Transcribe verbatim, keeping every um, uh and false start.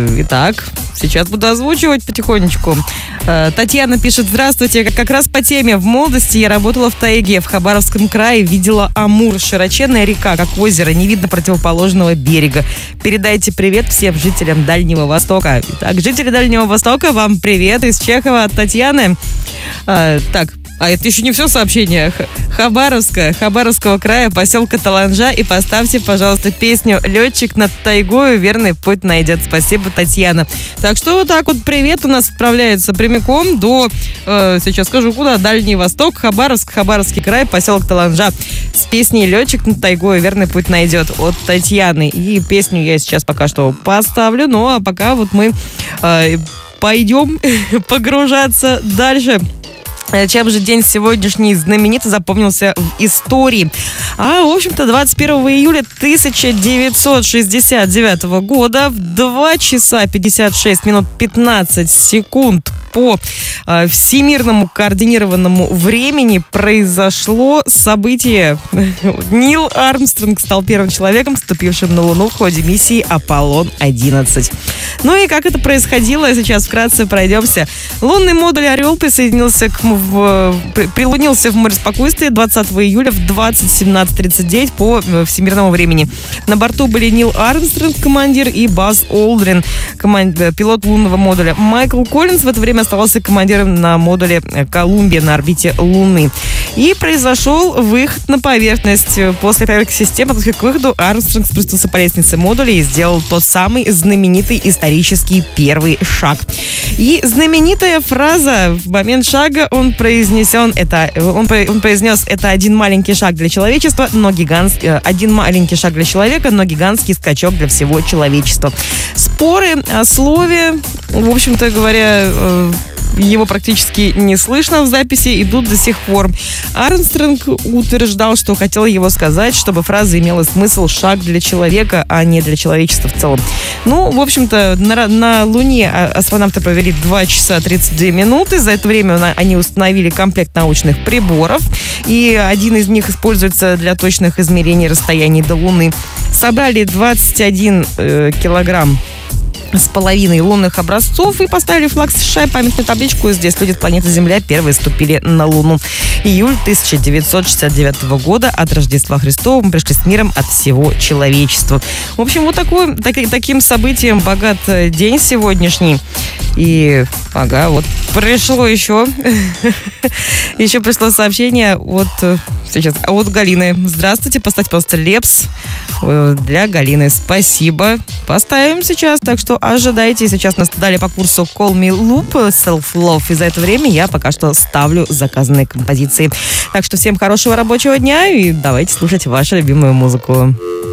Итак, сейчас буду озвучивать потихонечку. Татьяна пишет: здравствуйте, как раз по теме. В молодости я работала в тайге, в Хабаровском крае, видела Амур, широченная река, как озеро, не видно противоположного берега. Передайте привет всем жителям Дальнего Востока. Итак, жители Дальнего Востока, вам привет из Чехова от Татьяны. А, так, а это еще не все сообщение. Хабаровская, Хабаровского края, поселка Таланжа. И поставьте, пожалуйста, песню «Летчик над тайгою, верный путь найдет». Спасибо, Татьяна. Так что вот так вот привет у нас отправляется прямиком до, э, сейчас скажу куда, Дальний Восток, Хабаровск, Хабаровский край, поселок Таланжа. С песней «Летчик над тайгою, верный путь найдет» от Татьяны. И песню я сейчас пока что поставлю. Ну а пока вот мы э, пойдем погружаться дальше. Чем же день сегодняшний знаменито запомнился в истории? А, в общем-то, двадцать первого июля тысяча девятьсот шестьдесят девятого года в два часа пятьдесят шесть минут пятнадцать секунд по э, всемирному координированному времени произошло событие. Нил Армстронг стал первым человеком, ступившим на Луну в ходе миссии Аполлон одиннадцать. Ну и как это происходило, сейчас вкратце пройдемся. Лунный модуль «Орел» присоединился к, в, прилунился в море спокойствия двадцатого июля в двадцать семнадцать тридцать девять по всемирному времени. На борту были Нил Армстронг, командир, и Базз Олдрин, команд, пилот лунного модуля. Майкл Коллинз в это время оставался командиром на модуле «Колумбия» на орбите Луны. И произошел выход на поверхность. После проверки системы к выходу Армстронг спустился по лестнице модуля и сделал тот самый знаменитый исторический первый шаг. И знаменитая фраза в момент шага он произнесен, это, он, он произнес: это один маленький шаг для человечества, но гигантский, один маленький шаг для человека, но гигантский скачок для всего человечества. Споры о слове, в общем-то говоря, его практически не слышно в записи, идут до сих пор. Армстронг утверждал, что хотел его сказать, чтобы фраза имела смысл «шаг для человека», а не для человечества в целом. Ну, в общем-то, на, на Луне астронавты провели два часа тридцать две минуты. За это время они установили комплект научных приборов, и один из них используется для точных измерений расстояний до Луны. Собрали двадцать один э, килограмм с половиной лунных образцов и поставили флаг США и памятную табличку. Здесь люди с планеты Земля первые ступили на Луну. Июль тысяча девятьсот шестьдесят девятого года, от Рождества Христова мы пришли с миром от всего человечества. В общем, вот такой, так, таким событием богат день сегодняшний. И, ага, вот пришло еще, еще пришло сообщение от, сейчас, от Галины. Здравствуйте, поставьте просто лепс для Галины. Спасибо. Поставим сейчас, так что ожидайте. Сейчас нас дали по курсу Call Me Loop, Self Love. И за это время я пока что ставлю заказанные композиции. Так что всем хорошего рабочего дня и давайте слушать вашу любимую музыку.